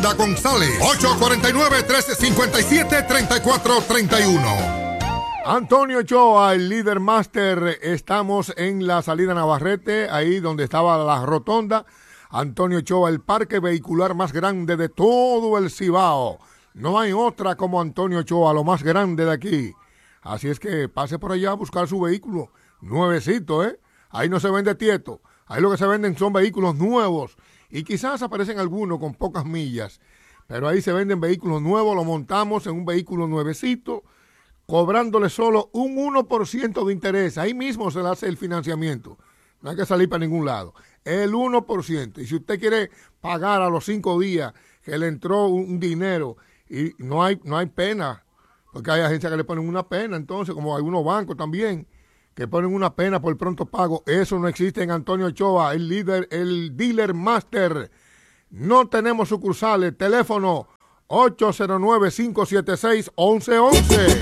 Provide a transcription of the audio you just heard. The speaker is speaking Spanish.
González, 849-357-3431. Antonio Ochoa, el líder máster. Estamos en la salida Navarrete, ahí donde estaba la rotonda. Antonio Ochoa, el parque vehicular más grande de todo el Cibao. No hay otra como Antonio Ochoa, lo más grande de aquí. Así es que pase por allá a buscar su vehículo nuevecito, ¿eh? Ahí no se vende tieto. Ahí lo que se venden son vehículos nuevos. Y quizás aparecen algunos con pocas millas. Pero ahí se venden vehículos nuevos, lo montamos en un vehículo nuevecito, cobrándole solo un 1% de interés. Ahí mismo se le hace el financiamiento. No hay que salir para ningún lado. El 1%. Y si usted quiere pagar a los 5 días que le entró un dinero, y no hay pena, porque hay agencias que le ponen una pena, entonces, como algunos bancos también, que ponen una pena por el pronto pago. Eso no existe en Antonio Ochoa, el líder, el dealer master. No tenemos sucursales. Teléfono 809-576-1111.